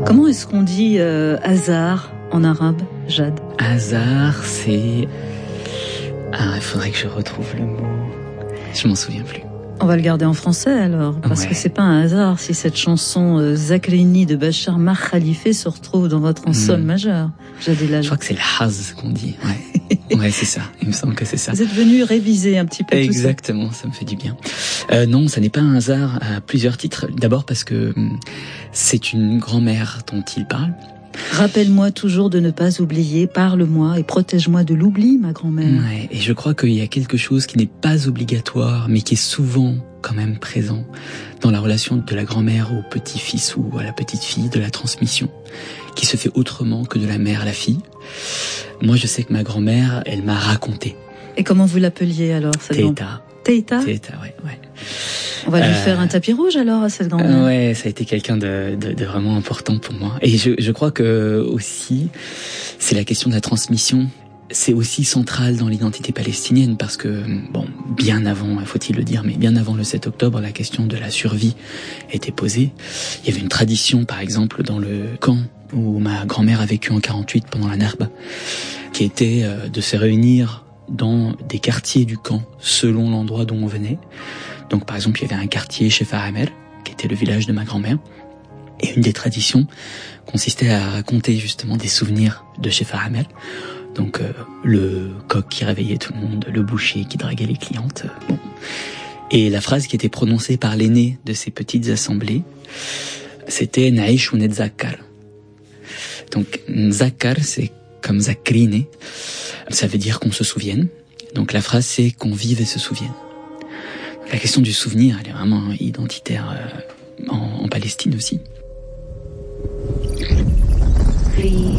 Comment est-ce qu'on dit hasard en arabe, Jade? Hasard, c'est... Ah, il faudrait que je retrouve le mot. Je m'en souviens plus. On va le garder en français alors, parce que c'est pas un hasard si cette chanson Zakrini de Bachar Mar Khalife se retrouve dans votre sol majeur. Je crois que c'est le haz qu'on dit. Ouais, ouais, c'est ça. Il me semble que c'est ça. Vous êtes venu réviser un petit peu. Exactement, ça me fait du bien. Non, ça n'est pas un hasard à plusieurs titres. D'abord parce que c'est une grand-mère dont il parle. Rappelle-moi toujours de ne pas oublier, parle-moi et protège-moi de l'oubli, ma grand-mère. Ouais, et je crois qu'il y a quelque chose qui n'est pas obligatoire, mais qui est souvent quand même présent dans la relation de la grand-mère au petit-fils ou à la petite-fille, de la transmission, qui se fait autrement que de la mère à la fille. Moi, je sais que ma grand-mère, elle m'a raconté. Et comment vous l'appeliez alors, cette Teita. Teita ? Teita, ouais. On va lui faire un tapis rouge alors à cette grand-mère. Ouais, ça a été quelqu'un de vraiment important pour moi. Et je crois que aussi, c'est la question de la transmission. C'est aussi central dans l'identité palestinienne parce que, bon, bien avant, faut-il le dire, mais bien avant le 7 octobre, la question de la survie était posée. Il y avait une tradition, par exemple, dans le camp où ma grand-mère a vécu en 48 pendant la Nakba, qui était de se réunir dans des quartiers du camp selon l'endroit d'où on venait. Donc par exemple, il y avait un quartier chez Fahamel, qui était le village de ma grand-mère. Et une des traditions consistait à raconter justement des souvenirs de chez Fahamel. Donc le coq qui réveillait tout le monde, le boucher qui draguait les clientes. Bon. Et la phrase qui était prononcée par l'aîné de ces petites assemblées, c'était « Naïch ou Netzakar ». Donc Nzakar, c'est comme Zakrine, ça veut dire qu'on se souvienne. Donc la phrase, c'est qu'on vive et se souvienne. La question du souvenir, elle est vraiment identitaire en Palestine aussi. Free.